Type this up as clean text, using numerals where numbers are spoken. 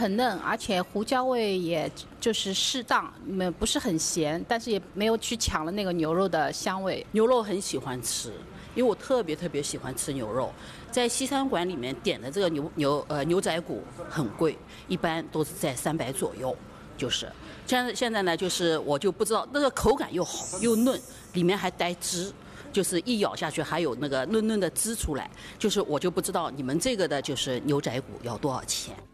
很嫩，而且胡椒味也就是适当，不是很咸，但是也没有去抢了那个牛肉的香味。 牛肉很喜欢吃，因为我特别喜欢吃牛肉。在西餐馆里面点的这个牛仔骨很贵，一般都是在300左右。就是现在呢，就是我就不知道那个口感又好又嫩，里面还带汁。就是一咬下去还有那个嫩嫩的汁出来，就是我就不知道你们这个的就是牛仔骨要多少钱。